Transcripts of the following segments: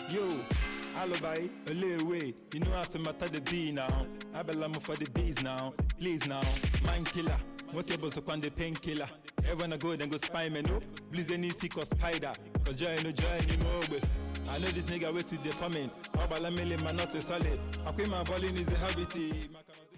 Yo, alibi, a little way. You know I say matter the B now. I belong for the bees now. Please now, mind killer. What able to find the painkiller? Everyone I go then go spy me no. Please any sick or spider. Cause joy anymore. I know this nigga way to the famine. How about a million man not say solid. I quit my balling is a habit.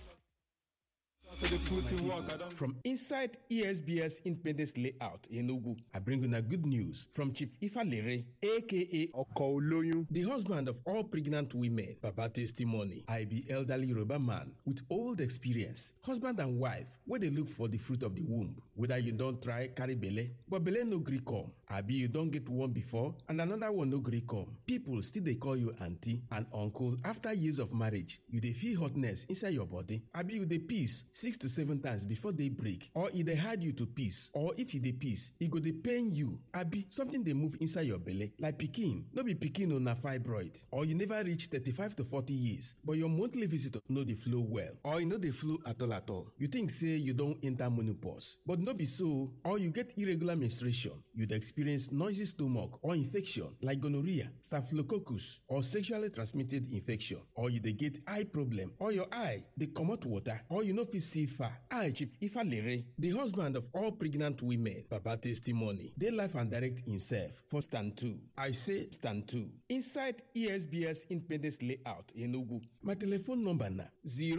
From inside ESBS Independence Layout in Enugu, I bring you a good news from Chief Ifalere, aka Okoloyun, the husband of all pregnant women. Baba testimony. I be elderly Yoruba man with old experience, husband and wife, where they look for the fruit of the womb. Whether you don't try carry belle, but belle no gree come. Abi you don't get one before and another one no gree come. People still they call you auntie and uncle after years of marriage. You they feel hotness inside your body. Abi you they peace 6 to 7 times before they break, or if they hide you to peace, or if you dey peace, it go dey pain you. Abi something they move inside your belly like pikin, no be pikin on a fibroid, or you never reach 35 to 40 years, but your monthly visitor know the flow well, or you know the flow at all. You think say you don't enter menopause, but no be so, or you get irregular menstruation, you'd experience noisy stomach or infection like gonorrhea, staphylococcus, or sexually transmitted infection, or you dey get eye problem, or your eye they come out water, or you know fit see far. I, Chief Ifalere, the husband of all pregnant women, Baba testimony, they life and direct himself for stand 2. I say stand 2. Inside ESBS Independence Layout in Enugu. My telephone number na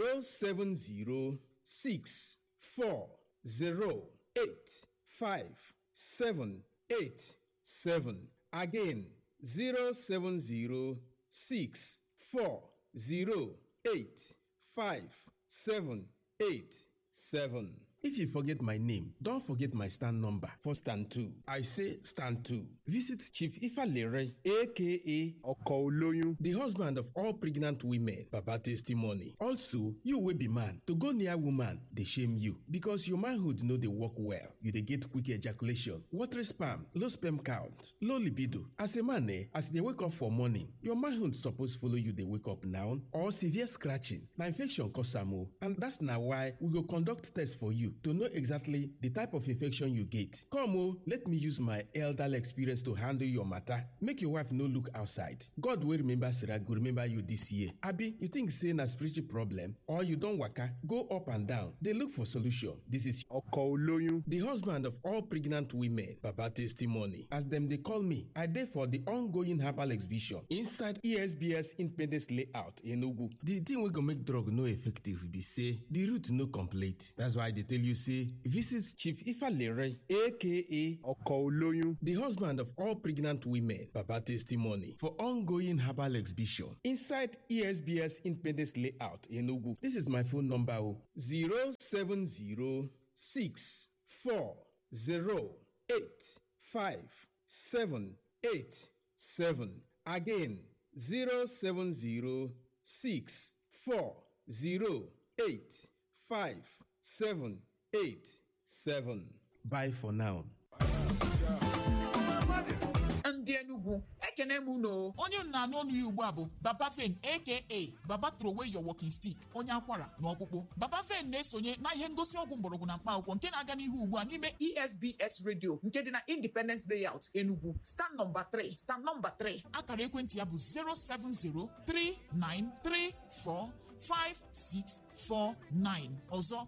07064085787. Again, 07064085787. If you forget my name, don't forget my stand number for stand 2. I say stand 2. Visit Chief Ifalere, aka Okoloyun, the husband of all pregnant women. Baba testimony. Also, you will be man. To go near woman, they shame you because your manhood know they work well. You they get quick ejaculation, watery sperm, low sperm count, low libido. As a man, as they wake up for morning, your manhood supposed follow you. They wake up now or severe scratching. Now infection cause samo, and that's now why we go conduct test for you to know exactly the type of infection you get. Come let me use my elderly experience to handle your matter. Make your wife no look outside. God will remember Sarah, go remember you this year. Abi, you think saying a spiritual problem or you don't waka, go up and down. They look for solution. This is Okoloyun, the husband of all pregnant women. Baba testimony. As them they call me, I dey for the ongoing herbal exhibition inside ESBS Independence Layout in Enugu. The thing we go make drug no effective be say the root no complete. That's why they tell you say visit Chief Ifalere, aka Okoloyun, the husband of all pregnant women. Baba testimony for ongoing herbal exhibition inside ESBS Independence Layout in Enugu. This is my phone number 07064085787. Again 07064085787. Bye for now. Ndị Enugu ekene m uno onye na-anụ ọnụ ya ugbu a bụ Baba Fen aka Baba throw away your walking stick, onye akwara na ọkpụkpụ. Baba Fen na-esonye na ihe ngosi ọgwụ mgbọrọgwụ na mkpa akwụkwọ nke na-aga n'ihu ugbu a n'ime ESBS Radio nke dị na Independence Layout Enugu. Stand number 3 akara ekwentị ya bụ 07039345649. ọzọ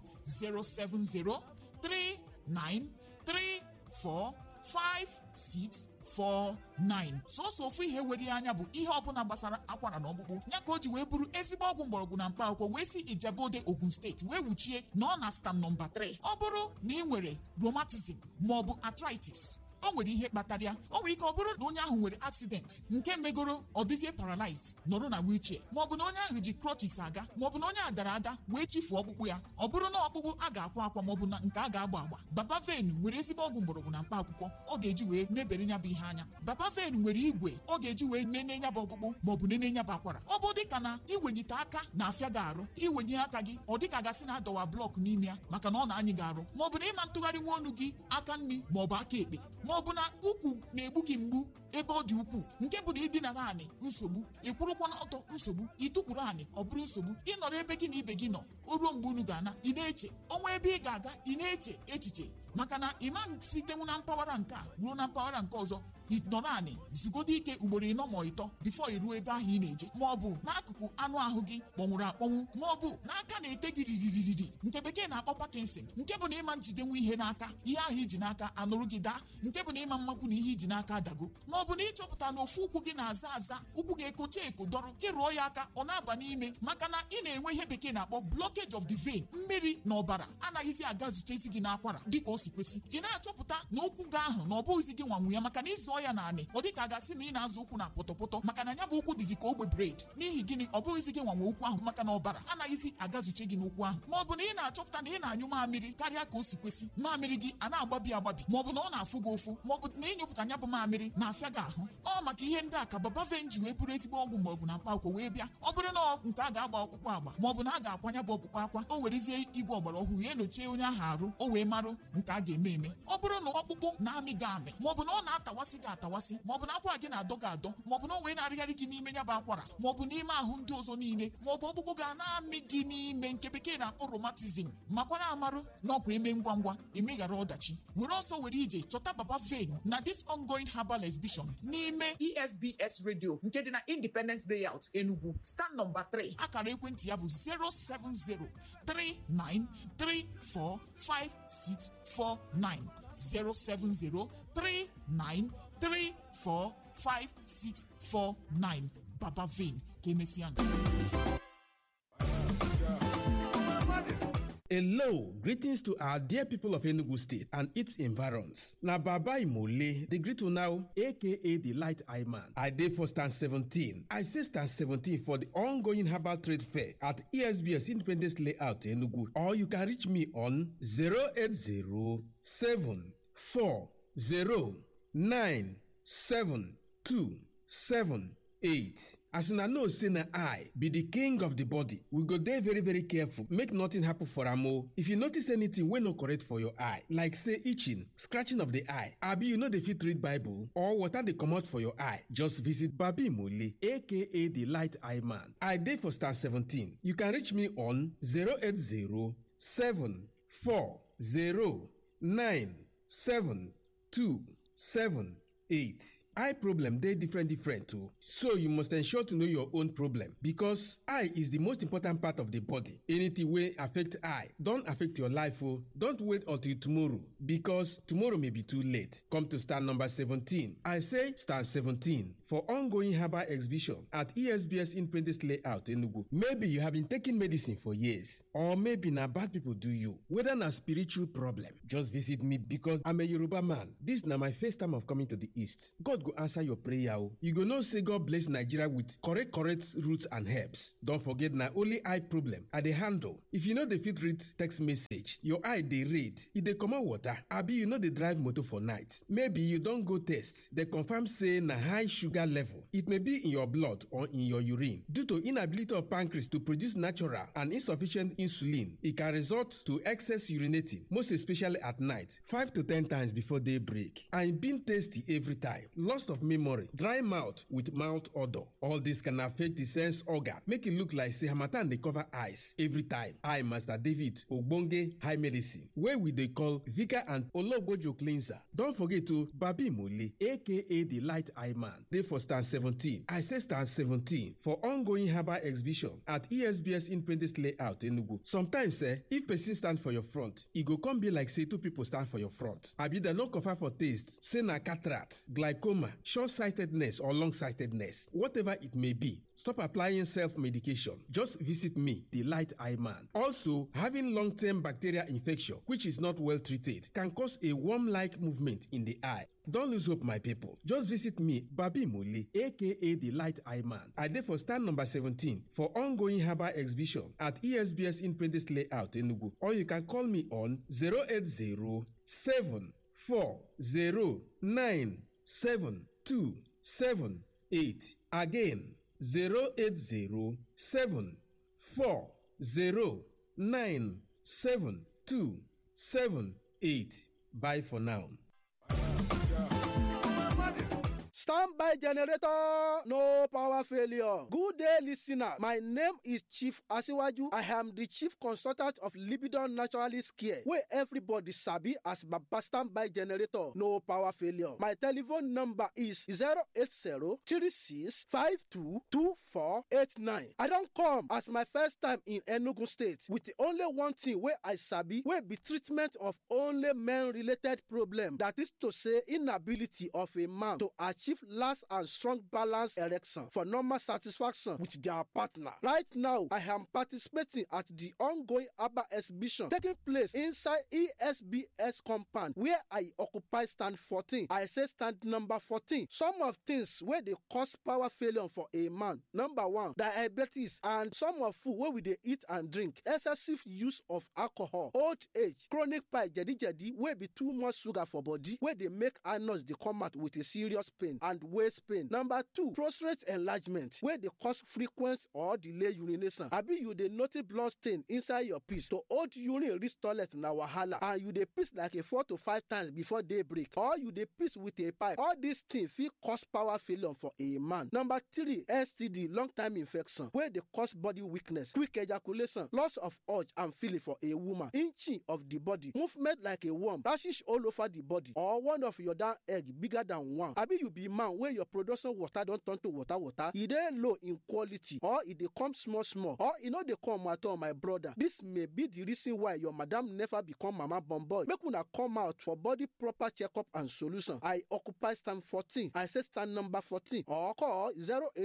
07039345649. sọsọ ofu ihe were anya bụ ihe ọbụla gbasara akwara na ọkpụkpụ ya ka o ji wee bụrụ ezigbo ọgwụ mgbọrọgwụ na mkpa akwụkwọ wee si Ijebode, Ogun steeti wee wuchie na ọ na stand number 3. ọ bụrụ na ị nwere rheumatism maọbụ arthritis, o nwere ihe kpatara ya. O nwere ike ọ bụrụ na onye ahụ nwere accident nke megoro ọ dịzie paralyzed nọrọ na wheelchair, maọbụ na onye ahụ ji crutches aga, maọbụ na onye a dara ada wee chifuo ọkpụkpụ ya. ọ bụrụ na ọkpụkpụ a ga-akwa akwa maọbụ na nke a ga-agba agba, Baba Fen nwere ezigbo ọgwụ mgbọrọgwụ na mkpa akwụkwọ ọ ga-eji wee mebere ya bụ ihe anya. Baba Fen nwere igwe ọ ga-eji wee nene ya bụ ọkpụkpụ maọbụ nene ya bụ akwara. ọ bụ dịka na iwenyite aka na-afịa gị arụ, iwenye aka gị ọ dịka gasị na adọwa blọk n'ime ya maka na ọ na-anyị gị arụ, maọbụ na ịma ntụgharị nwa ọnụ gị aka nri maọbụ aka ekpe, maọbụ na ukwu na-egbu gị mgbu ebe ọ dị ukwuu, nke bụ na ịdịnara anị nsogbu, ịkwụrụkwa n'ọtọ nsogbu, ịtụkwuru anị ọ bụrụ nsogbu, ịnọrọ ebe gị na ibe gị nọ o ruo mgbe unu ga-ana ị na-eche ọnwa ebe ị ga-aga ị na-eche echiche, maka na ịma sitenwu na mpaghara nke a ruo na mpaghara nke ọzọ ịnọrọ anị zugodo ike ugboro 4 ma 5 bifo iruo ebe ahụ ị na-eje, ma ọ bụ n'akụkụ anụ ahụ gị kpọnwụrụ akpọnwụ, ma ọ bụ n'aka na-ete gị ririri nke bekee na-akpọ Parkinson, nke bụ na ịma njidenwu ihe n'aka, ihe ahụ iji n'aka anụrụ gị daa, nke bụ na ịma mmakwu na ihe iji n'aka adago, ma ọ bụ na ịchọpụta na ofu ụkwụ gị na-aza aza, ụkwụ gị ekocha eko dọrọ, ịrụọ ya aka ọ na-aba n'ime maka na ị na-enwe ihe bekee na-akpọ blockage of the vein, mmiri na ọbara anaghịzi aga zutezi gị n'akwara dịka o si kwesị. Ị na-achọpụta na ụkwụ gị ahụ na ọ bụghịzi gị nwanwu ya maka na ịzụọ ya naanị ọ dịka a gasị na ị na-azụ ụkwụ na pọtọpọtọ maka na ya bụ ụkwụ dịzi ka ogbe bred. N'ihi gịnị? Ọ bụghịzi gị nwanwe ụkwụ ahụ maka na ọbara anaghịzi agazuche gị n'ụkwụ ahụ. Ma ọ bụ na ị na-achọpụta na ị na-anyụ mamịrị karịa ka o si kwesị, mamịrị gị a na-agbabi agbabi, ma ọ bụ na ọ na-afụ gị ụfụ, ma ọ bụ na ịnyụpụta ya bụ mamịrị na-afịa gị ahụ. Ọ maka ihe ndị a ka Babaven ji wee bụrụ ezigbo ọgwụ mgbọrọgwụ na mkpaakwụkwọ wee bịa. Ọ bụrụ na nke a ga-agba ọkpụkpụ agba, ma ọ bụ na a ga-akwanya bụ ọkpụkpụ akwa, o werezie igwe ọgbara ọhụrụ ya enyochie onye ahụ arụ, o wee marụ nke a ga-eme eme. Ọ bụrụ na ọkpụkpụ na-amị gị amị, ma ọ bụ na ọ na-atawasị gị atawasị, ma ọ bụ na akwara gị na-adọ gị adọ, ma ọ bụ na o wee na-arịgharị gị n'ime ya bụ akwara, ma ọ bụ n'ime ahụ ndị ọzọ niile, ma ọ bụ ọkpụkpụ ga na-amị gị n'ime nke bekee na-akpọ rheumatism, makwara amarụ na ọkwa eme ngwa ngwa emeghara ọdachi. Were ọsọ were ije chọta Babaven na this ongoing herbal exhibition n'ime ESBS radio nke dị na Independence Layout Enugu, stand number 3. Akara ekwentị ya bụ 07039345649, 07039345649. Babaven, ka emesịa. Hello, greetings to our dear people of Enugu State and its environs. Na Baba Imole, the greet now, aka the Light Eye Man. I dey for stand 17. I say stand 17 for the ongoing herbal trade fair at ESBS Independence Layout Enugu. Or you can reach me on 08074097278. As una know say na eye be the king of the body, we go dey very careful make nothing happen for am o. If you notice anything wey no correct for your eye, like say itching, scratching of the eye, abi you no dey fit read Bible or water dey comot for your eye, just visit Baba Imole aka the Light Eye Man. I dey for stand 17. You can reach me on 08074097278. Eye problem dey different too, so you must ensure to know your own problem because eye is the most important part of the body. Anything wey affect eye don affect your life o. Don't wait until tomorrow because tomorrow may be too late. Come to stand number 17. I say stand 17 for ongoing herbal exhibition at ESBS Independence Layout Enugu. Maybe you have been taking medicine for years, or maybe na bad people do you. Whether na spiritual problem, just visit me because I'm a Yoruba man. This na my first time of coming to the East. God go answer your prayer o. You go know say God bless Nigeria with correct roots and herbs. Don't forget na only eye problem I dey handle. If you no dey fit read text message, your eye dey red, e dey comot water, abi you no dey drive motor for night. Maybe you don go test, dey confirm say na high sugar level. It may be in your blood or in your urine. Due to inability of pancreas to produce natural and insufficient insulin, it can result to excess urinating, most especially at night, 5 to 10 times before daybreak. And being tasty every time. Loss of memory, dry mouth with mouth odor. All this can affect the sense organ, make it look like say harmattan dey cover eyes every time. I, Master David Ogbonge High Medicine, where we dey call Vika and Ologbojo Cleanser. Don't forget to Baba Imole aka the Light Eye Man. Dey for stand 17. I say stand 17 for ongoing herbal exhibition at ESBS Independence Layout Enugu. Sometimes if person stand for your front, e go come be like say two people stand for your front. Abi dem no confirm for taste, say na cataract, glaucoma, short-sightedness or long-sightedness, whatever it may be. Stop applying self-medication. Just visit me, the Light Eye Man. Also, having long-term bacterial infection, which is not well treated, can cause a worm-like movement in the eye. Don't lose hope, my people. Just visit me, Baba Imole, aka the Light Eye Man. I dey for stand number 17 for ongoing herbal exhibition at ESBS Independence Layout Enugu. Or you can call me on 08074097278. Again, 08074097278. Bye for now. Standby generator, no power failure. Good day, listener. My name is Chief Asiwaju. I am the chief consultant of Libidon Naturalist Care, where everybody sabi as Baba Standby generator, no power failure. My telephone number is 080-3652-2489. I don't come as my first time in Enugu State with the only one thing where I sabi wey be treatment of only men-related problem. That is to say, inability of a man to achieve last and strong balance erection for normal satisfaction with their partner. Right now, I am participating at the ongoing ABBA exhibition taking place inside ESBS compound where I occupy stand 14. I say stand number 14. Some of things where they cause power failure for a man. Number one, diabetes and some of food where we dey eat and drink. Excessive use of alcohol, old age, chronic pie jedi wey be too much sugar for body wey dey make anus dey come out with a serious pain and waist pain. Number two, prostate enlargement wey dey cause frequent or delay urination. Abi you dey notice blood stain inside your piss. To hold urine reach toilet na wahala and you dey piss like a 4 to 5 times before daybreak, or you dey piss with a pipe. All these things fit cause power failure for a man. Number three, STD, long time infection wey dey cause body weakness, quick ejaculation, loss of urge and feeling for a woman, inching of the body, movement like a worm, rashes all over the body, or one of your down egg bigger than one. Abi you be man where your production water don turn to water, e dey low in quality, or e dey come small, or e no dey come at all, my brother. This may be the reason why your madam never become mama born boy. Make una come out for body proper checkup and solution. I occupy stand 14. I say stand number 14, or call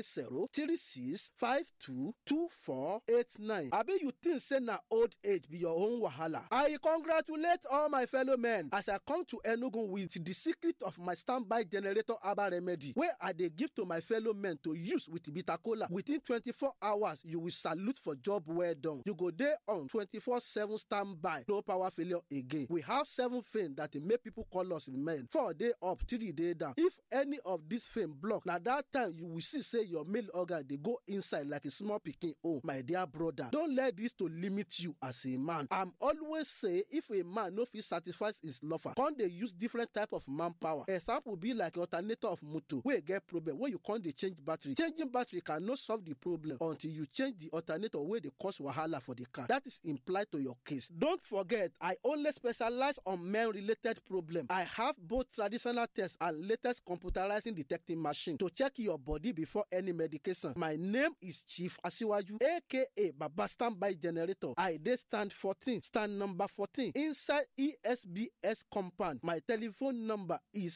080-3652-2489. Abi you think say na old age be your own wahala? I congratulate all my fellow men as I come to Enugu with the secret of my standby generator herbal remedy where I dey give to my fellow men to use with bitter kola. Within 24 hours, you will salute for job well done. You go there on 24/7 standby, no power failure again. We have 7 things that make people call us men. 4 days up, 3 days down. If any of these things block, na that time you will see say your male organ they go inside like a small pikin. Oh, my dear brother, don't let this to limit you as a man. I'm always say if a man no fit satisfy his lover, can't they use different type of manpower? Example be like alternator of motor where get problem where you can't they change battery. Changing battery cannot solve the problem until you change the alternator where they cause wahala for the car. That is implied to your case. Don't forget, I only specialize on men-related problem. I have both traditional tests and latest computerizing detecting machine to check your body before any medication. My name is Chief Asiwaju, aka Baba Standby Generator. I dey stand 14, stand number 14 inside ESBS compound. My telephone number is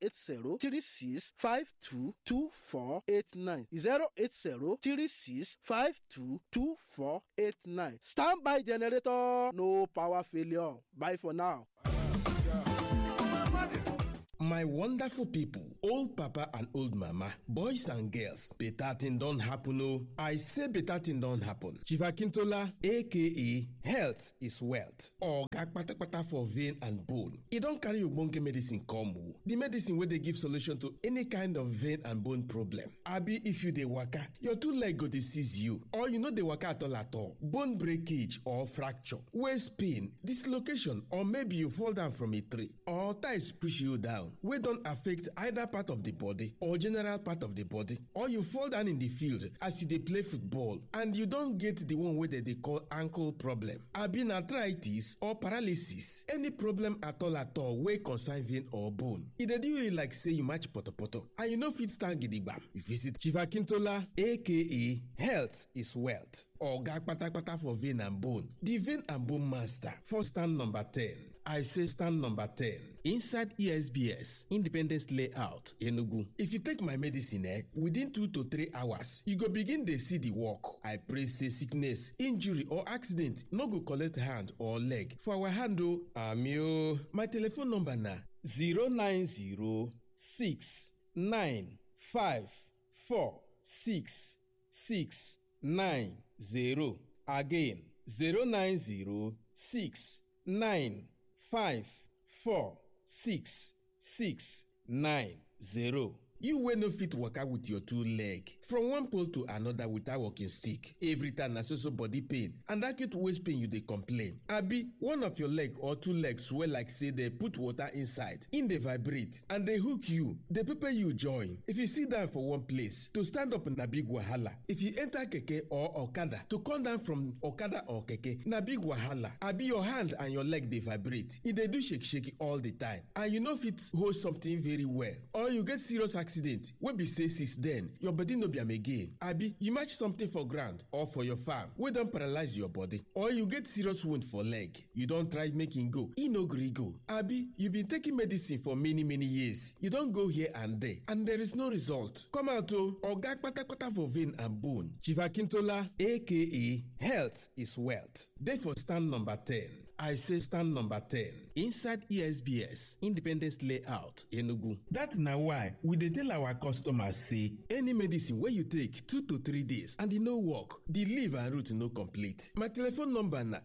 080-3652-2489. 080-3652-2489. Standby Generator, no power failure. Bye for now. My wonderful people, old papa and old mama, boys and girls, better thing don't happen. Oh, I say better thing don't happen. Chief Akintola, aka Health is Wealth, or Gakpata for vein and bone. You don't carry Ubonge medicine come. The medicine where they give solution to any kind of vein and bone problem. Abi if you dey waka, your 2 leg go disease you, or you know dey waka at all. Bone breakage or fracture, waist pain, dislocation, or maybe you fall down from a tree, or ties push you down. Wey don't affect either part of the body or general part of the body, or you fall down in the field as you dey play football and you don't get the one wey they call ankle problem, abi arthritis or paralysis, any problem at all wey concern vein or bone. E dey do you like say you match potopoto and you no fit stand gidigba. You visit Chief Akintola, aka Health is Wealth, or Gakpata for vein and bone, the vein and bone master, for stand number 10. I say stand number 10 inside ESBS Independence Layout, Enugu. If you take my medicine, within 2 to 3 hours, you go begin to see the work. I pray say sickness, injury or accident no go collect hand or leg for our hand. Amio. My telephone number na 09069546690. Again, 09069546690. You wey no fit waka with your two leg from one pole to another without walking stick. Every time na so body pain and acute waist pain you dey complain. Abi one of your leg or two legs swell like say dey put water inside. In dey vibrate and dey hook you, dey pepper you join. If you sit down for one place, to stand up na big wahala. If you enter keke or okada, to come down from okada or keke na big wahala. Abi your hand and your leg dey vibrate. E dey do shake all the time and you no fit hold something very well. Or you get serious accident wey be say since then your body no be am again. Abi you match something for ground or for your farm wey don paralyze your body. Or you get serious wound for leg. You don try make e go, e no gree go. Abi you been taking medicine for many years. You don go here and there and there is no result. Come out o, oga kpatakpata for vein and bone. Chief Akintola aka Health is Wealth. Dey for stand number 10. I say stand number 10 inside ESBS Independence Layout Enugu. That na why we dey tell our customers say any medicine wey you take 2 to 3 days and e no work, the leaf and root no complete. My telephone number na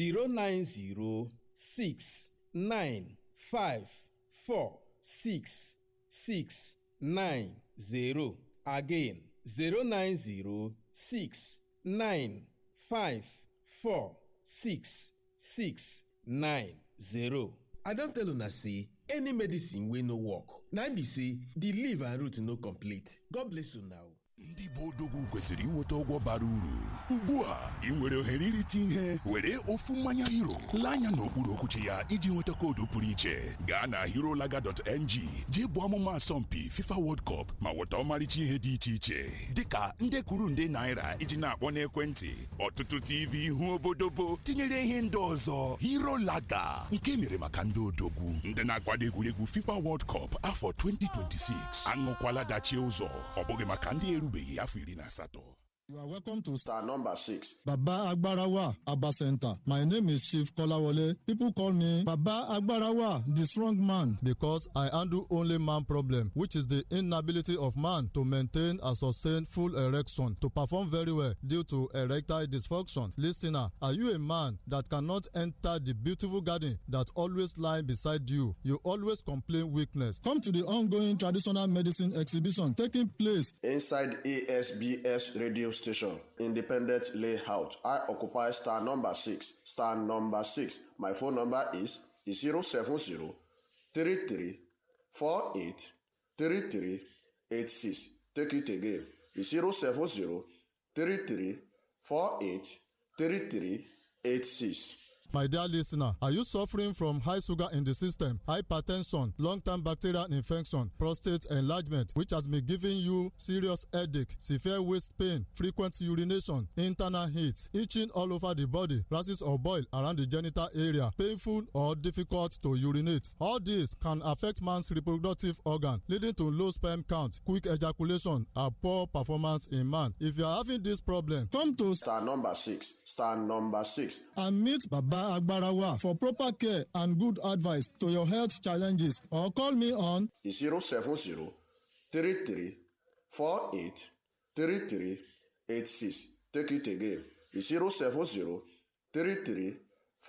09069546690. Again 09069546690. I don tell una say any medicine wey no work na be say the leaf and root no complete. God bless you now. Ndị bụ odogwu kwesịrị inweta ụgwọ bara uru. Ugbu a ị nwere ohere irite ihe were ofu mmanya Hero lee anya n'okpuru okwuchi ya iji nweta koodu pụrụ iche. Gaa na herolaga.ng jee bụ ọmụma asọmpi FIFA World Cup ma nweta ọmarịcha ihe dị iche iche dịka nde kwuru nde naira iji na-akpọ n'ekwentị, ọtụtụ TV ihu obodobo tinyere ihe ndị ọzọ. Herolaga nke mere maka ndị odogwu ndị na-akwado egwuregwu FIFA World Cup afọ 2026. Aṅụkwala dachie ụzọ, ọ bụghị maka ndị erubeghị afọ 18. You are welcome to Star number 6. Baba Agbarawa Abba Center. My name is Chief Kolawole. People call me Baba Agbarawa, the strong man, because I handle only man problem, which is the inability of man to maintain a sustained full erection to perform very well due to erectile dysfunction. Listener, are you a man that cannot enter the beautiful garden that always lies beside you? You always complain weakness. Come to the ongoing traditional medicine exhibition taking place inside ASBS radio station, Independent Layout. I occupy star number 6. Star number 6. My phone number is 070 33 48 33 86. Take it again. 070 33 48 33 86. My dear listener, are you suffering from high sugar in the system, hypertension, long-term bacterial infection, prostate enlargement, which has been giving you serious headache, severe waist pain, frequent urination, internal heat, itching all over the body, rashes or boil around the genital area, painful or difficult to urinate? All this can affect man's reproductive organ, leading to low sperm count, quick ejaculation, and poor performance in man. If you are having this problem, come to star number 6. Star number 6. and meet Baba Agbarawa for proper care and good advice to your health challenges, or call me on 070 33 48 33 86. Take it again. 070 33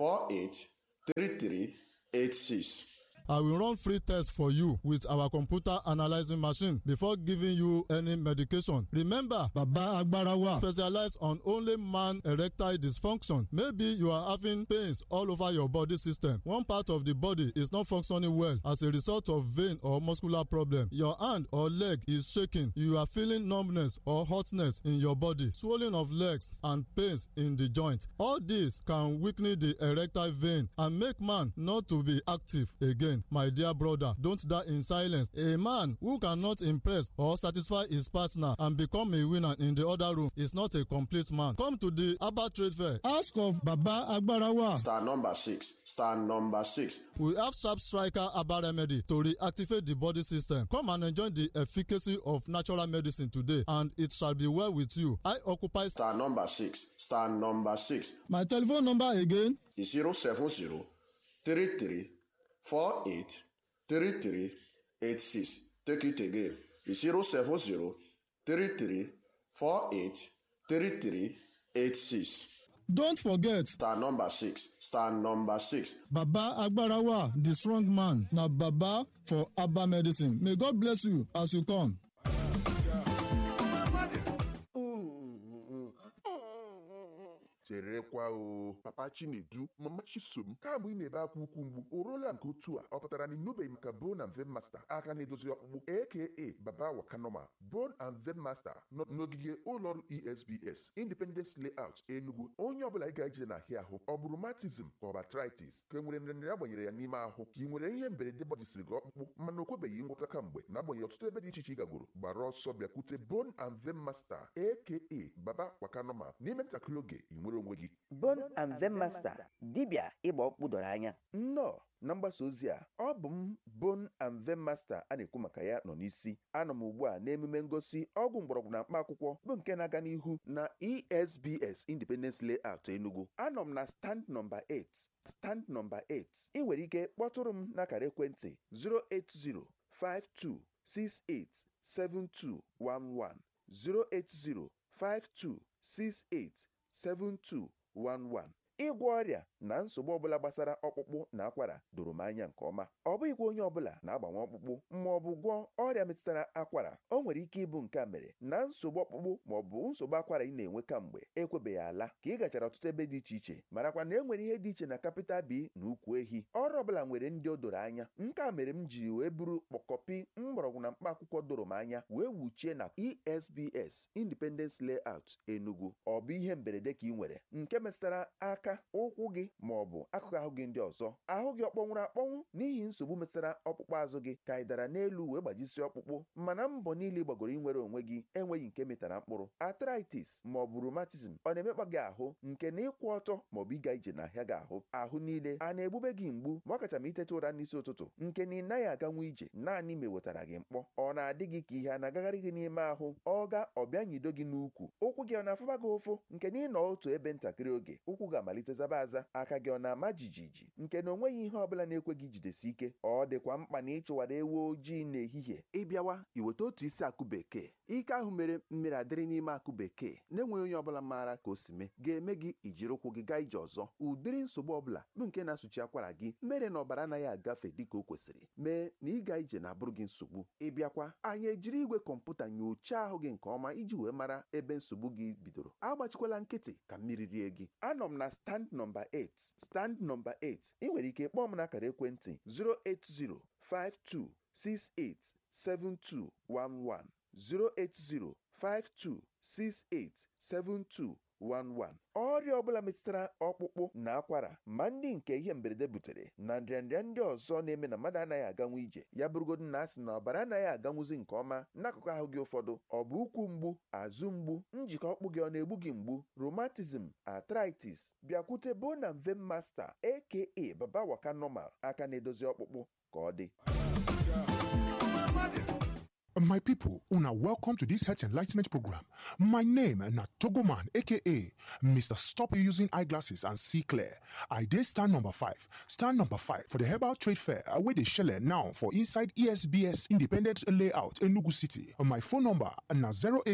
48 33 86. I will run free tests for you with our computer analyzing machine before giving you any medication. Remember, Baba Agbarawa specializes on only man erectile dysfunction. Maybe you are having pains all over your body system. One part of the body is not functioning well as a result of vein or muscular problem. Your hand or leg is shaking. You are feeling numbness or hotness in your body, swelling of legs and pains in the joint. All this can weaken the erectile vein and make man not to be active again. My dear brother, don't die in silence. A man who cannot impress or satisfy his partner and become a winner in the other room is not a complete man. Come to the Abba Trade Fair. Ask of Baba Agbarawa. Star number 6. Star number 6. We have Sharp Striker Abba Remedy to reactivate the body system. Come and enjoy the efficacy of natural medicine today, and it shall be well with you. I occupy Star number 6. Star number 6. My telephone number again is 070 33 48 33 86. Take it again. 070 33 48 33 86. Don't forget. Star number 6. Star number 6. Baba Agbarawa, the strong man. Now Baba for Abba Medicine. May God bless you as you come. cherekwa o papa Chinedu mama Chisom kamgbe ị na-ebe akwa ukwu mgbu o ruola nke otu a ọ pụtara na ịnụbeghị maka Bone and Vein Master aka na-edozi ọkpụkpụ aka Baba Wakanoma. Bone and Vein Master nọ n'ogige ụlọọrụ ESBS Independence Layout Enugu. Onye ọbụla ị ga-eje n'ahịa ahụ ọ bụ rheumatism ka ọ bụ arthritis ka e nwere nrịanrịa agbanyere ya n'ime ahụ ka ị nwere ihe mberede gbajisiri gị ọkpụkpụ mana o kwebeghị ngwọta kamgbe na-agbanyeghị ọtụtụ ebe dị iche iche ị gagoro gbara ọsọ bịakwute Bone and Vein Master aka Baba Wakanoma n'ime ntakịrị oge ị nwere onwe gị. Bone and Vein Master dibịa ịgba ọkpụkpụ doro anya. Nnọọ na mgbasa ozi a ọ bụ m Bone and Vein Master a na-ekwu maka ya nọ n'isi. Anọ m ugbu a n'emume ngosi ọgwụ mgbọrọgwụ na mkpa akwụkwọ bụ nke na-aga n'ihu na ESBS Independence Layout Enugu. Anọ m na stand number 8. Stand number 8. Ị nwere ike kpọtụrụ m n'akara ekwentị 08052687211 08052687211. Ịgwọ ọrịa na nsogbu ọbụla gbasara ọkpụkpụ na akwara doro m anya nke ọma. Ọ bụghịkwa onye ọbụla na-agbanwe ọkpụkpụ ma ọ bụ gwọọ ọrịa metụtara akwara. O nwere ike ịbụ nke a mere na nsogbu ọkpụkpụ ma ọ bụ nsogbu akwara ị na-enwe kamgbe ekwebeghị ala ka ị gachara ọtụtụ ebe dị iche iche marakwa na e nwere ihe dị iche na capital B na ukwu ehi. Ọrụ ọbụla nwere ndị o doro anya. Nke a mere m ji wee buru kpọkọpi mgbọrọgwụ na mkpa akwụkwọ doro m anya wee wuchie na ESBS Independence Layout Enugu. Ọ bụ ihe mberede ka ị nwere nke metụtara aka ụkwụ gị ma ọ bụ akụkụ ahụ gị ndị ọzọ. Ahụ gị ọkpọnwụrụ akpọnwụ n'ihi nsogbu metụtara ọkpụkpụ azụ gị ka ị dara n'elu wee gbajisi ọkpụkpụ mana mbọ niile gbagoro inwere onwe gị enweghị nke metara mkpụrụ. Arthritis ma ọ bụ rheumatism ọ na-emekpa gị ahụ nke na ịkwụ ọtọ ma ọ bụ ịga ije n'ahịa gị ahụ niile a na-egbube gị mgbu ma ọ kacha ma iteta ụra n'isi ụtụtụ nke na ị naghị aganwu ije naanị ma ewetara gị mkpọ. Ọ na-adị gị ka ihe a na-agagharị gị n'ime ahụ ọbịa nyido gị n'ukwu. Ụkwụ gị ọ na-afụba gị ụfụ nke na ị nọ otu ebe ntakịrị oge ụkwụ ga-amalite zaba aza. Aka gị ọ na-ama jijiji nke na onweghị ihe ọbụla na-ekwe gị jidesi ike. Ọ dịkwa mkpa na ịchụwara ewu ojii n'ehihie. Ịbịawa iweta otu isi akụ bekee. Ike ahụ mere mmiri adịrị n'ime akụ bekee na-enweghị onye ọbụla maara ka o si mee ga-eme gị ijiri ụkwụ gị gaa ije ọzọ. Ụdịrị nsogbu ọbụla bụ nke na-asụchi akwara gị mere na ọbara anaghị agafe dịka o kwesịrị mee na ịga ije na-abụrụ gị nsogbu. Ịbịakwa anyị ejiri igwe kọmputa nyochaa ahụ gị nke ọma iji wee mara ebe nsogbu gị bidoro. Agbachikwala nkịtị ka mmiri rie gị. Anọ m na stand number 8. Stand number 8. Ị nwere ike kpọọ m n'akara ekwentị 08052687211 08052687211. Ọrịa ọbụla metụtara ọkpụkpụ na akwara ma ndị nke ihe mberede butere na nrịanrịa ndị ọzọ na-eme na mmadụ anaghị aganwu ije ya bụrụgodu na asị na ọbara anaghị aganwuzi nke ọma n'akụkụ ahụ gị ụfọdụ. Ọ bụ ụkwụ mgbu, azụ mgbu, njikọ ọkpụ gị ọ na-egbu gị mgbu, rheumatism, arthritis, bịakwute Bone and Vein Master aka Baba Wakanoma aka na-edozi ọkpụkpụ ka ọ dị. My people, una welcome to this health enlightenment program. My name na Togoman, aka Mr. Stop Using Eyeglasses and See Clear. I dey stand number 5. Stand number 5 for the Herbal Trade Fair wey dey shele now for inside ESBS Independent Layout Enugu City. My phone number na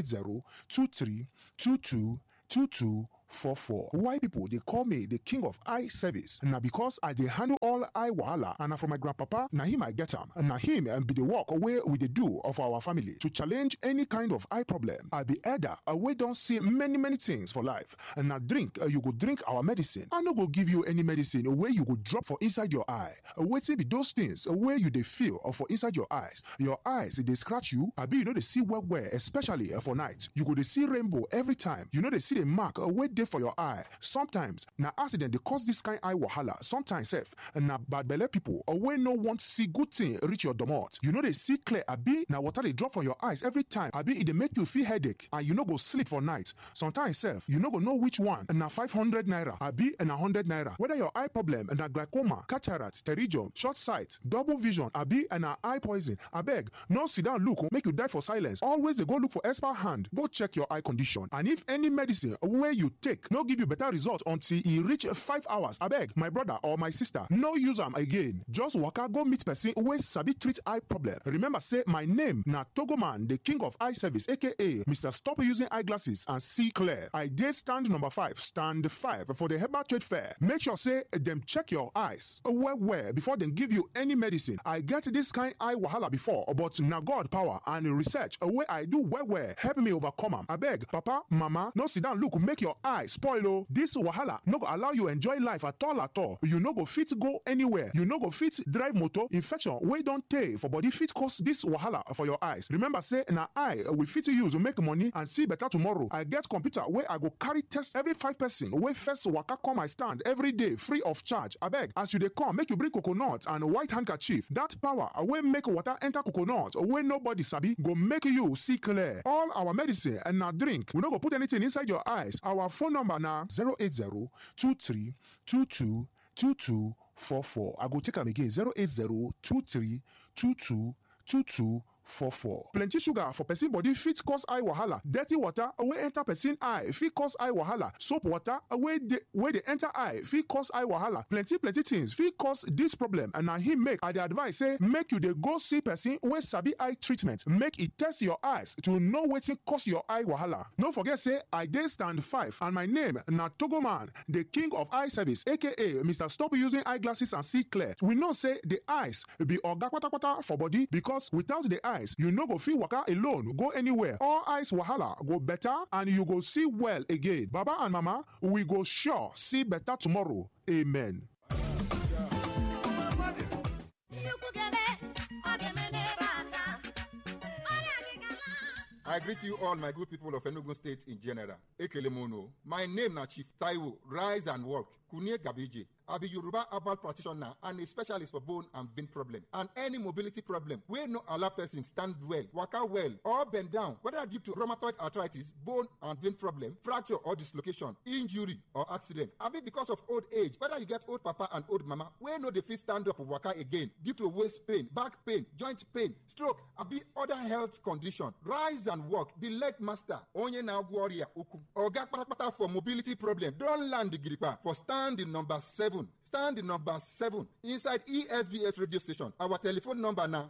08023222244. Why people they call me the king of eye service? Now because I dey handle all eye wahala and na from my grandpapa, na him I get am. Na him be the work away we dey do of our family to challenge any kind of eye problem. I be elder, we don't see many things for life. And now drink, you go drink our medicine. I no go give you any medicine where you go drop for inside your eye. Wetin be those things where you dey feel or for inside your eyes? Your eyes they scratch you. I be you know they see well, especially for night. You go dey see rainbow every time. You know they see the mark where dey for your eye. Sometimes na accident they cause this kind eye wahala. Sometimes self na bad belle people or when no want see good thing reach your domot. You know they see clear. Abi na water they drop for your eyes every time. Abi it dey make you feel headache and you no go sleep for night. Sometimes self you no go know which one na 500 naira. Abi na 100 naira. Whether your eye problem na glaucoma, cataract, pterygium, short sight, double vision, abi na eye poison. Abeg no sit down look make you die for silence. Always they go look for expert hand. Go check your eye condition and if any medicine where you take take no give you better result until e reach 5 hours. Abeg, my brother or my sister, no use am again. Just waka go meet person wey sabi treat eye problem. Remember say my name na Togoman, the king of eye service, aka Mr. Stop Using Eyeglasses and See Clear. I dey stand number 5 for the Herbal Trade Fair. Make sure say dem check your eyes well before dem give you any medicine. I get this kind eye wahala before, but na God power and research wey I do well help me overcome am. Abeg, papa, mama, no sit down look make your eye spoil o. This wahala no go allow you enjoy life at all. You no go fit go anywhere. You no go fit drive motor. Infection wey don tey for body fit cause this wahala for your eyes. Remember say na eye we fit use make money and see better tomorrow. I get computer wey I go carry test every 5 person wey first waka come my stand every day free of charge. Abeg, as you dey come, make you bring coconut and white handkerchief. That power wey make water enter coconut wey nobody sabi go make you see clear. All our medicine and na drink. We no go put anything inside your eyes. Our phone number na 080-2322-2244. I go take am again, 080-2322-2244. Plenty sugar for person body fit cause eye wahala. Dirty water wey enter person eye fit cause eye wahala. Soap water wey dey enter eye fit cause eye wahala. Plenty things fit cause this problem, and na him make I dey advise say make you dey go see person wey sabi eye treatment. Make e test your eyes to know wetin cause your eye wahala. No forget say I dey stand 5 and my name na Togoman, the king of eye service, aka Mr. Stop Using Eyeglasses and See Clear. We know say the eyes be oga kpatakpata for body, because without the eyes you no go fit waka alone go anywhere. All eyes wahala go better and you go see well again. Baba and mama, we go sure see better tomorrow. Amen. I greet you all, my good people of Enugu State in general. Ekelemono. My name na Chief Taiwo. Rise and walk. Kunye Gabije. I be Yoruba herbal practitioner and a specialist for bone and vein problem and any mobility problem wey no allow person stand well, waka well, or bend down, whether due to rheumatoid arthritis, bone and vein problem, fracture or dislocation, injury or accident. Abi because of old age, whether you get old papa and old mama wey no dey fit stand up waka again due to waist pain, back pain, joint pain, stroke, abi other health condition. Rise and walk, the leg master, onye na warrior uku. Oga kpatakpata for mobility problem don land the Giripa for standing number 7. Stand in number 7 inside ESBS radio station. Our telephone number now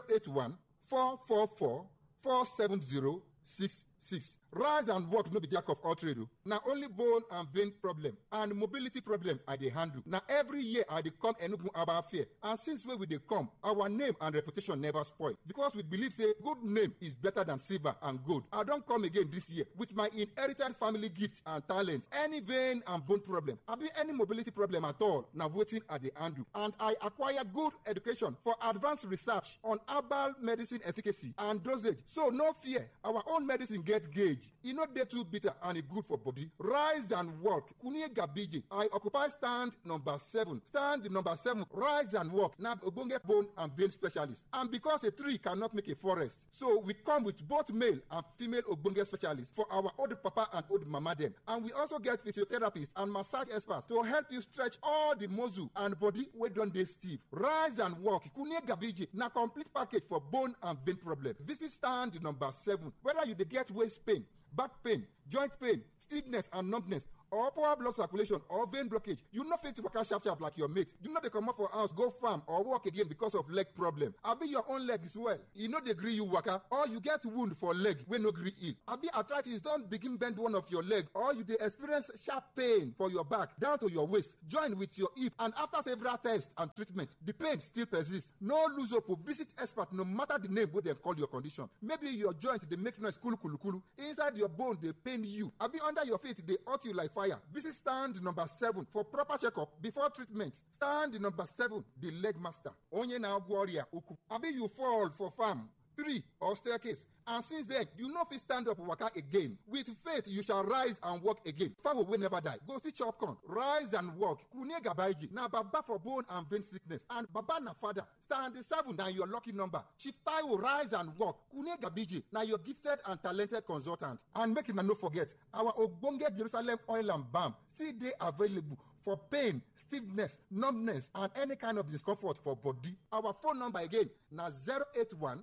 081-444-470-66. Rise and walk no be jack of all trade. Now only bone and vein problem and mobility problem I dey handle. Now every year I dey come Enugu Herbal Fair, and since when we dey come, our name and reputation never spoil, because we believe say good name is better than silver and gold. I don't come again this year with my inherited family gifts and talent. Any vein and bone problem, I be any mobility problem at all. Now waiting at the handle, and I acquire good education for advanced research on herbal medicine efficacy and dosage. So no fear, our own medicine get gauge. E no dey too bitter and e good for body. Rise and walk. Kunye Gabiji. I occupy stand number 7. Stand number 7. Rise and walk. Now ogbonge bone and vein specialist. And because a tree cannot make a forest, so we come with both male and female ogbonge specialists for our old papa and old mama them. And we also get physiotherapists and massage experts to help you stretch all the muscle and body wey don dey stiff. Rise and walk. Kunye Gabiji. Na complete package for bone and vein problem. Visit stand number 7. Whether you dey get waist pain, back pain, joint pain, stiffness and numbness, or poor blood circulation or vein blockage, you no fit waka sharp like your mate. You no dey comot for house go farm or work again because of leg problem. Abi your own leg is well, e no dey gree you waka, or you get wound for leg wey no gree heal. Abi arthritis don begin bend one of your leg, or you dey experience sharp pain for your back down to your waist, join with your hip, and after several tests and treatment, the pain still persists. No lose hope. Visit expert no matter the name wey dem call your condition. Maybe your joint dey make noise kulu, inside your bone dey pain you, abi under your feet dey hurt you like fire. Visit stand number 7 for proper checkup before treatment. Stand number 7, the leg master. Onye na warrior uku. Abi you fall for farm, tree or staircase, and since then you no fit stand up waka again. With faith you shall rise and walk again. Fowl will never die. Go see chop corn. Rise and walk. Kunye Gabaiji. Na baba for bone and vein sickness, and baba na father. Stand 7 na your lucky number. Chief Taiwo, rise and walk. Kunye Gabiji na your gifted and talented consultant. And make una no forget, our ogbonge Jerusalem oil and balm still dey available for pain, stiffness, numbness, and any kind of discomfort for body. Our phone number again na 081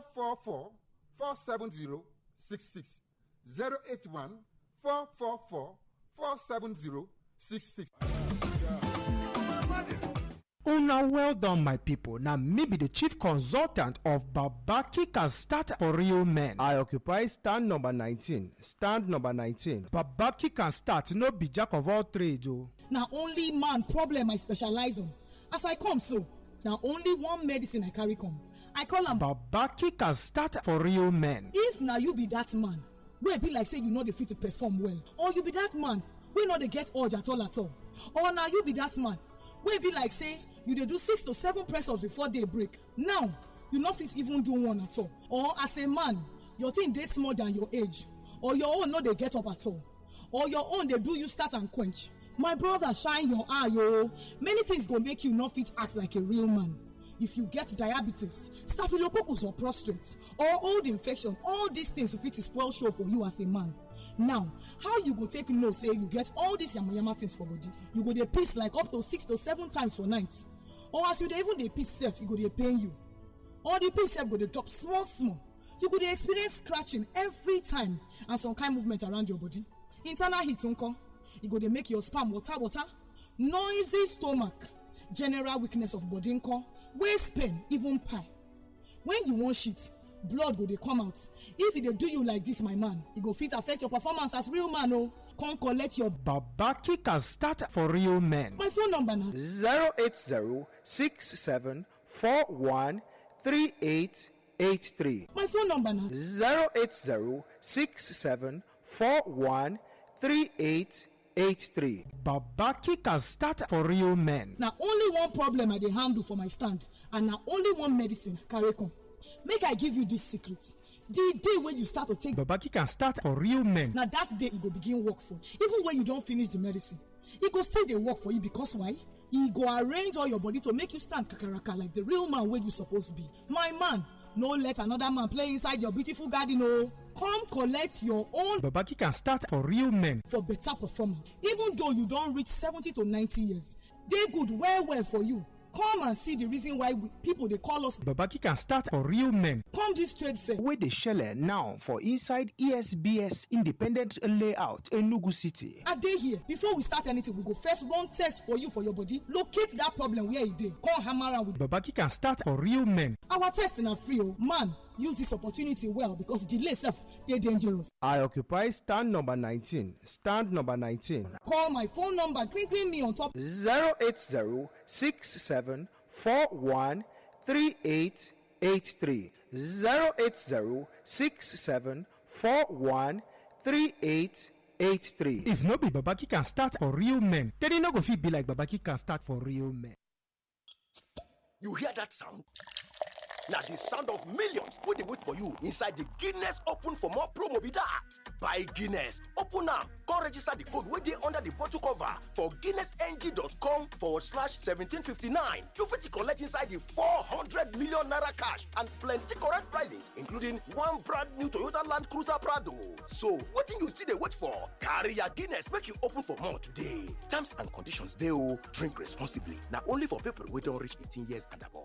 444 470-66. 081 444 47066. Una well done, my people. Now, me be the chief consultant of Babaki Can Start for Real Men. I occupy stand number 19. Stand number 19. Babaki Can Start, no be jack of all trades, oh. Now, only man problem I specialize on. As I come so, now only one medicine I carry come. I call am Babaki Can Start for Real Men. If now you be that man, wey be like say you know the fit to perform well, or you be that man wey no dey get urge at all, or now you be that man wey be like say you dey do 6 to 7 press ups before day break. Now you no fit even do one at all, or as a man your thing dey small than your age, or your own no dey get up at all, or your own dey do you start and quench. My brother, shine your eye, yo. Many things go make you not fit act like a real man. If you get diabetes, staphylococcus or prostate, or old infection, all these things fit to spoil show for you as a man. Now, how you go take know say you get all these yamayama things for body? You go dey piss like up to 6 to 7 times for night, or as you dey even dey piss self, you go dey pain you, or the piss self go dey drop small. You go dey experience scratching every time and some kind movement around your body. Internal heat nko. E go dey make your sperm water, noisy stomach, general weakness of body nko, waist pain, even pie. When you wan shit, blood go dey come out. If e dey do you like this, my man, e go fit affect your performance as real man o. Come collect your Babaki Can Start for Real Men. My phone number na 08067413883. My phone number na 08067413883. Babaki Can Start for Real Men. Now only one problem I dey handle for my stand, and now only one medicine carry come. Make I give you this secret. The day when you start to take Babaki Can Start for Real Men, now that day it go begin work for you. Even when you don't finish the medicine, it go still dey work for you, because why? E go arrange all your body to make you stand kakaraka like the real man wey you suppose be. My man, no let another man play inside your beautiful garden o. Come collect your own Babaki Can Start for Real Men for better performance. Even though you don reach 70 to 90 years, dey good well for you. Come and see the reason why people they call us Babaki Can Start for Real Men. Come this trade fair where they shell now for inside ESBS Independent Layout Enugu City. I dey here. Before we start anything, we go first run test for you for your body. Locate that problem where it dey. Come hammer around with Babaki Can Start for Real Men. Our testing are free, oh. Man, use this opportunity well, because delay self dey dangerous. I occupy stand number 19. Stand number 19. Call my phone number. Green me on top 08067413883. 08067413883. If no be Babaki Can Start for Real Men, then e no go fit be like Babaki Can Start for Real Men. You hear that sound? Now the sound of millions wey dey wait for you inside the Guinness Open for More promo be that. Buy Guinness, open am, come register the code wey dey under the bottle cover for guinnessng.com/1759. You fit collect inside the 400 million naira cash and plenty correct prizes, including one brand new Toyota Land Cruiser Prado. So wetin you still dey wait for? Carry your Guinness make you open for more today. Terms and conditions dey o. Drink responsibly. Na only for people wey don reach 18 years and above.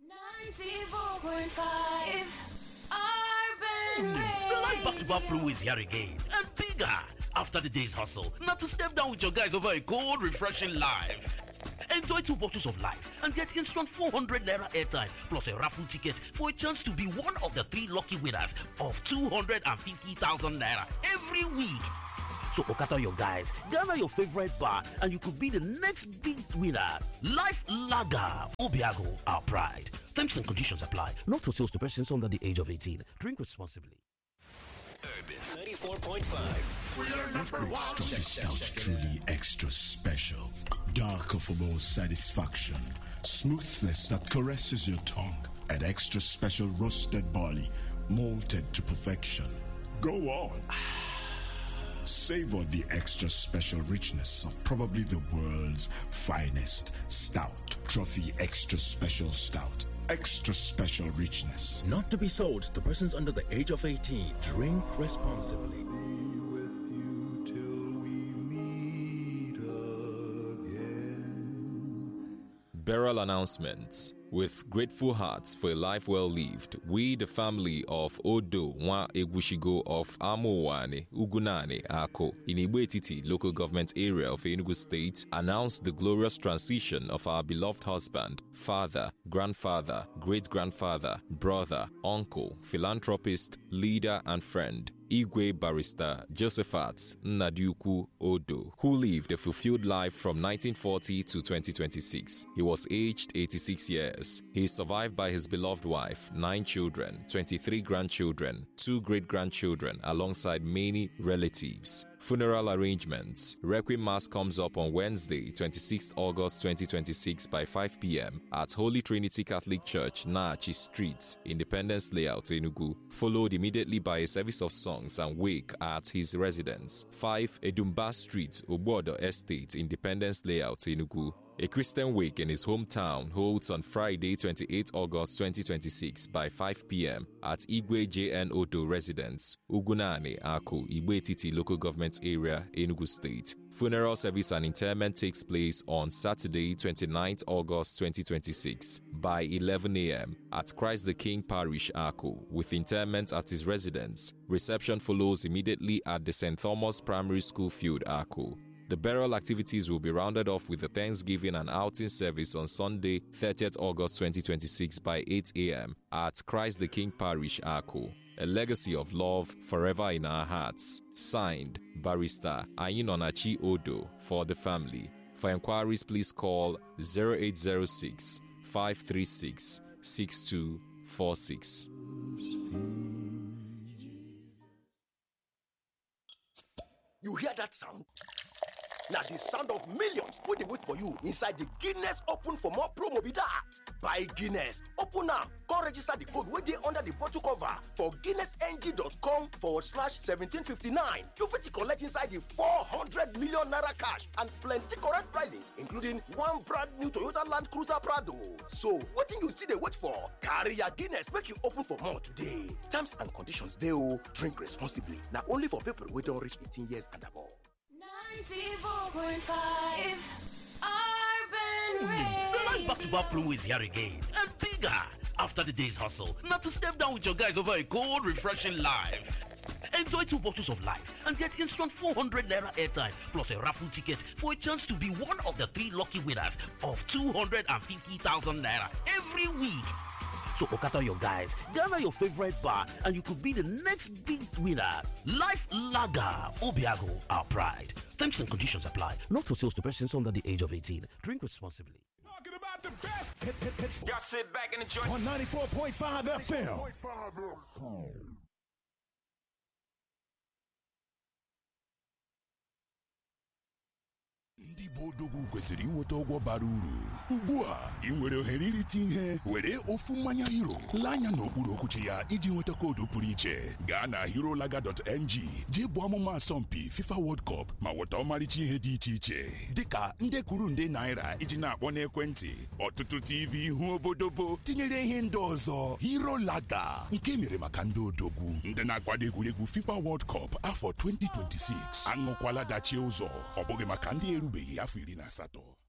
94.5 Urban Radio. The live back-to-back promo is here again and bigger. After the day's hustle, now to step down with your guys over a cold, refreshing live. Enjoy 2 bottles of Life and get instant 400 naira airtime plus a raffle ticket for a chance to be one of the 3 lucky winners of 250,000 naira every week. So Okata your guys, gather your favorite bar and you could be the next big winner. Life Lager, Obiago, our pride. Terms and conditions apply. Not for sales to persons under the age of 18. Drink responsibly. Urban 94.5. We're number one. Trophy Stout, truly extra special. Darker for more satisfaction. Smoothness that caresses your tongue. And extra special roasted barley, malted to perfection. Go on. Savor the extra special richness of probably the world's finest stout. Trophy Extra Special Stout. Extra special richness. Not to be sold to persons under the age of 18. Drink responsibly. Beryl announcements. With grateful hearts for a life well lived, we, the family of Odo Nwa Egwushigo of Amowane, Ugunane, Ako, in Igbo-Etiti local government area of Enugu State, announce the glorious transition of our beloved husband, father, grandfather, great-grandfather, brother, uncle, philanthropist, leader, and friend, Igwe Barrister Josephat Nnaduku Odo, who lived a fulfilled life from 1940 to 2026. He was aged 86 years. He is survived by his beloved wife, 9 children, 23 grandchildren, 2 great-grandchildren, alongside many relatives. Funeral arrangements. Requiem Mass comes up on Wednesday, 26 August 2026 by 5 p.m. at Holy Trinity Catholic Church, Naachi Street, Independence Layout, Enugu, followed immediately by a service of songs and wake at his residence, 5 Edumba Street, Obodo Estate, Independence Layout, Enugu. A Christian wake in his hometown holds on Friday, 28 August 2026 by 5 p.m. at Igwe J.N. Odo Residence, Ugunane, Ako, Igbo-Etiti Local Government Area, Enugu State. Funeral service and interment takes place on Saturday, 29 August 2026 by 11 a.m. at Christ the King Parish, Ako, with interment at his residence. Reception follows immediately at the St. Thomas Primary School Field, Ako. The burial activities will be rounded off with a Thanksgiving and outing service on Sunday, 30th August 2026 by 8 a.m. at Christ the King Parish, Ako. A legacy of love forever in our hearts. Signed, Barrister Ayinonachi Odo, for the family. For inquiries, please call 0806 536 6246. You hear that sound? Now the sound of millions wey dey wait for you inside the Guinness Open for More promo be that. Buy Guinness, open am, come register the code wey dey under the bottle cover for guinnessng.com/1759. You fit collect inside the 400 million naira cash and plenty correct prizes, including one brand new Toyota Land Cruiser Prado. So, wetin you still dey wait for? Carry your Guinness make you open for more today. Terms and conditions dey o. Drink responsibly. Na only for people wey don reach 18 years and above. 94.5 Urban Radio. The live back-to-back promo is here again and bigger. After the day's hustle, not to step down with your guys over a cold, refreshing live. Enjoy 2 bottles of life and get instant 400 naira airtime plus a raffle ticket for a chance to be one of the 3 lucky winners of 250,000 naira every week. So okata your guys, gather your favorite bar, and you could be the next big winner. Life Lager, Obiago, our pride. Terms and conditions apply. Not for sales to persons under the age of 18. Drink responsibly. Talking about the best hits. Y'all sit back and enjoy on 94.5 FM. Ndị bụ odogwu kwesịrị inweta ụgwọ bara uru. Ugbu a, ị nwere ohere irite ihe were ofu mmanya Hero. Lee anya n'okpuru okwuchi ya iji nweta koodu pụrụ iche. Gaa na herolaga.ng jee bụ amụma asọmpi FIFA World Cup ma nweta ọmarịcha ihe dị iche iche dịka nde kwuru nde naira iji na-akpọ n'ekwentị, ọtụtụ TV ihu obodobo tinyere ihe ndị ọzọ. Herolaga, nke mere maka ndị odogwu ndị na-akwado egwuregwu FIFA World Cup afọ 2026. Aṅụkwala dachie ụzọ, ọ bụghị maka ndị erubeghị afọ 18.